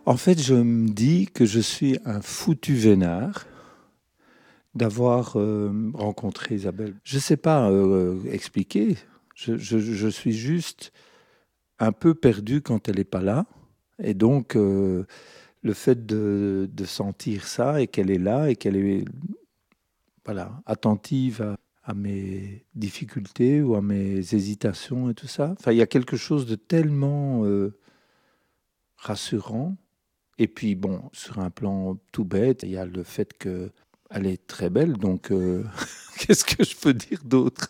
En fait, je me dis que je suis un foutu vénard d'avoir rencontré Isabelle. Je ne sais pas expliquer. Je suis juste un peu perdu quand elle n'est pas là. Et donc, le fait de sentir ça et qu'elle est là et qu'elle est voilà, attentive à mes difficultés ou à mes hésitations et tout ça. Enfin, il y a quelque chose de tellement rassurant. Et puis, bon, sur un plan tout bête, il y a le fait qu'elle est très belle. Donc, qu'est-ce que je peux dire d'autre?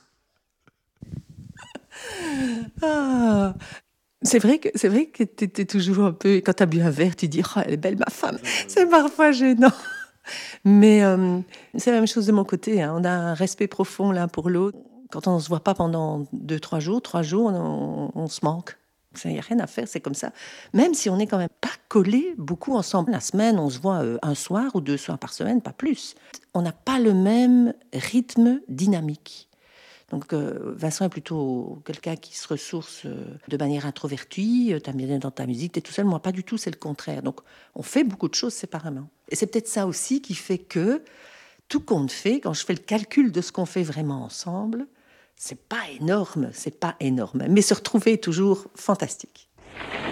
Ah, c'est vrai que t'étais toujours un peu. Quand t'as bu un verre, tu dis, oh, elle est belle, ma femme. C'est parfois gênant. Mais c'est la même chose de mon côté, hein. On a un respect profond l'un pour l'autre. Quand on ne se voit pas pendant 2, 3 jours, 3 jours, on se manque. Il n'y a rien à faire, c'est comme ça. Même si on n'est quand même pas collés beaucoup ensemble. La semaine, on se voit un soir ou 2 soirs par semaine, pas plus. On n'a pas le même rythme dynamique. Donc Vincent est plutôt quelqu'un qui se ressource de manière introvertie. Tu aimes bien dans ta musique, tu es tout seul. Moi, pas du tout, c'est le contraire. Donc on fait beaucoup de choses séparément. Et c'est peut-être ça aussi qui fait que tout compte fait, quand je fais le calcul de ce qu'on fait vraiment ensemble, c'est pas énorme, c'est pas énorme. Mais se retrouver est toujours fantastique.